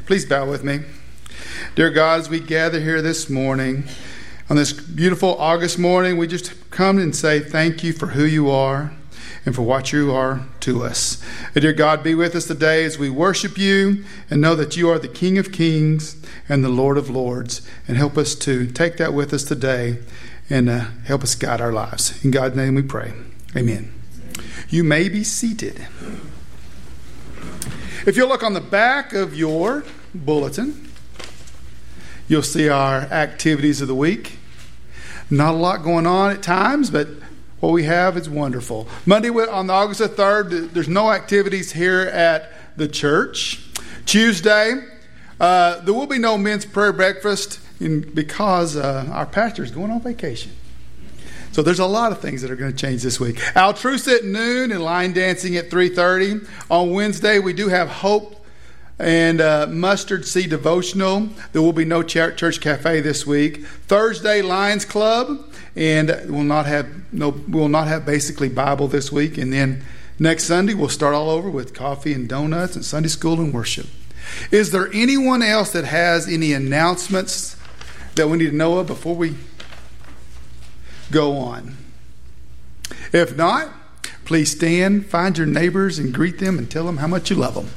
Please bow with me. Dear God, as we gather here this morning, on this beautiful August morning, we just come and say thank you for who you are and for what you are to us. And dear God, be with us today as we worship you and know that you are the King of Kings and the Lord of Lords. And help us to take that with us today and help us guide our lives. In God's name we pray. Amen. You may be seated. If you look on the back of your bulletin, you'll see our activities of the week. Not a lot going on at times, but what we have is wonderful. Monday on August the 3rd, there's no activities here at the church. Tuesday, there will be no men's prayer breakfast because our pastor is going on vacation. So there's a lot of things that are going to change this week. Altrusa at noon and line dancing at 3:30. On Wednesday, we do have Hope and Mustard Seed Devotional. There will be no church cafe this week. Thursday, Lions Club, and we'll not have basically Bible this week. And then next Sunday, we'll start all over with coffee and donuts and Sunday school and worship. Is there anyone else that has any announcements that we need to know of before we go on? If not, please stand, find your neighbors and greet them and tell them how much you love them.